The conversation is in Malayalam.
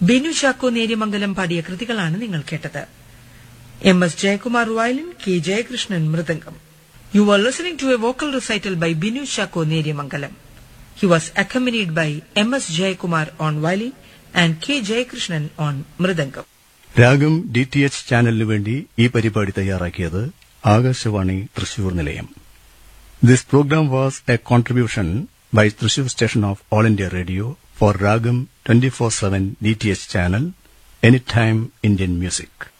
ബിനു ചാക്കോ നേര്യമംഗലം പാടിയ കൃതികളാണ് നിങ്ങൾ കേട്ടത്. M S Jayakumar violin, K Jayakrishnan mridangam. You were listening to a vocal recital by Binu Chakko Neriyamangalam. He was accompanied by M.S. Jayakumar on violin and K. Jayakrishnan on mridangam. രാഗം DTH ചാനലിനു വേണ്ടി ഈ പരിപാടി തയ്യാറാക്കിയത് ആകാശവാണി തൃശൂർ നിലയം. This programme was A contribution by Thrissur station of All India Radio for Ragam 24/7 DTH channel, anytime Indian music.